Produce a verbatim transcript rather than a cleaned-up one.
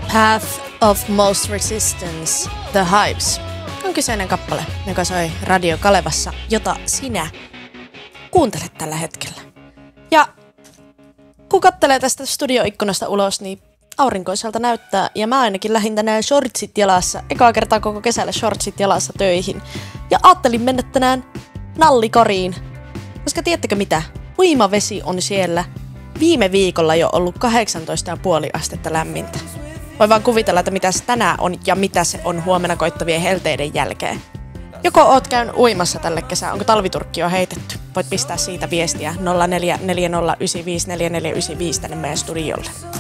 Path of Most Resistance, The Hives, on kyseinen kappale, joka soi Radio Kalevassa, jota sinä kuuntelet tällä hetkellä. Ja kun katselee tästä studioikkunasta ulos, niin aurinkoiselta näyttää, ja mä ainakin lähdin tänään shortsit jalassa, ekaa kertaa koko kesällä shortsit jalassa töihin. Ja ajattelin mennä tänään nallikoriin, koska tiedättekö mitä? Uimavesi on siellä viime viikolla jo ollut kahdeksantoista pilkku viisi astetta lämmintä. Voi vaan kuvitella, että mitä se tänään on ja mitä se on huomenna koittavien helteiden jälkeen. Joko oot käynyt uimassa tälle kesään, onko talviturkki jo heitetty? Voit pistää siitä viestiä nolla neljä neljä nolla yhdeksän viisi neljä neljä yhdeksän viisi tänne meidän studiolle.